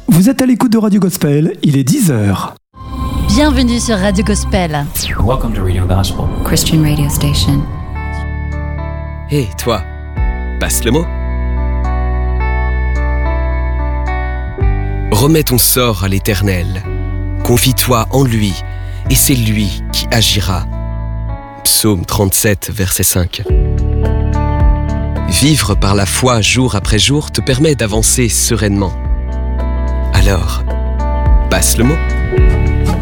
Vous êtes à l'écoute de Radio Gospel, il est 10h. Bienvenue sur Radio Gospel. Welcome to Radio Gospel, Christian radio station. Hé, toi, passe le mot. Remets ton sort à l'Éternel. Confie-toi en lui, et c'est lui qui agira. Psaume 37, verset 5. Vivre par la foi jour après jour te permet d'avancer sereinement. Alors, passe le mot.